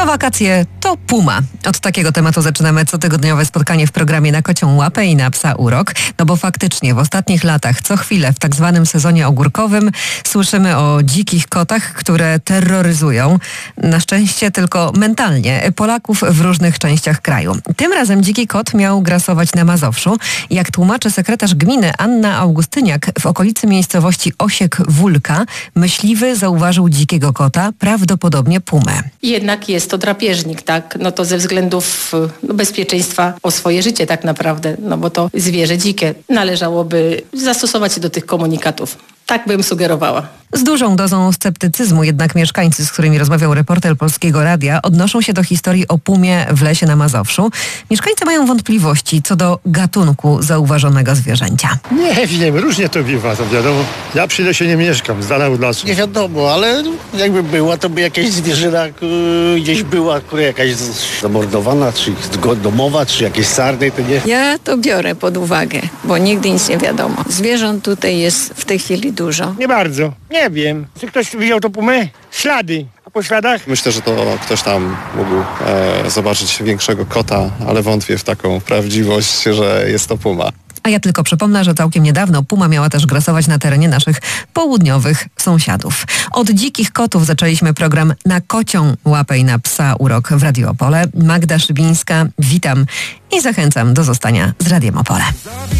wakacje to puma. Od takiego tematu zaczynamy cotygodniowe spotkanie w programie Na kocią łapę i na psa urok. No bo faktycznie w ostatnich latach co chwilę w tak zwanym sezonie ogórkowym słyszymy o dzikich kotach, które terroryzują, na szczęście tylko mentalnie, Polaków w różnych częściach kraju. Tym razem dziki kot miał grasować na Mazowszu. Jak tłumaczy sekretarz gminy Anna Augustyniak, w okolicy miejscowości Osiek-Wólka myśliwy zauważył dzikiego kota, prawdopodobnie pumę. Jednak jest to drapieżnik, tak? No to ze względów bezpieczeństwa o swoje życie tak naprawdę, no bo to zwierzę dzikie. Należałoby zastosować się do tych komunikatów. Tak bym sugerowała. Z dużą dozą sceptycyzmu jednak mieszkańcy, z którymi rozmawiał reporter Polskiego Radia, odnoszą się do historii o pumie w lesie na Mazowszu. Mieszkańcy mają wątpliwości co do gatunku zauważonego zwierzęcia. Nie wiem, różnie to bywa, to wiadomo. Ja przy lesie nie mieszkam, z dala od lasu. Nie wiadomo, ale jakby była, to by jakaś zwierzyna gdzieś była, która jakaś zamordowana, czy domowa, czy jakieś sarny, to nie. Ja to biorę pod uwagę, bo nigdy nic nie wiadomo. Zwierząt tutaj jest w tej chwili dużo. Nie bardzo. Nie wiem. Czy ktoś widział to pumę? Ślady. A po śladach? Myślę, że to ktoś tam mógł zobaczyć większego kota, ale wątpię w taką prawdziwość, że jest to puma. A ja tylko przypomnę, że całkiem niedawno puma miała też grasować na terenie naszych południowych sąsiadów. Od dzikich kotów zaczęliśmy program Na kocią łapę i na psa urok w Radio Opole. Magda Szybińska, witam i zachęcam do zostania z Radiem Opole.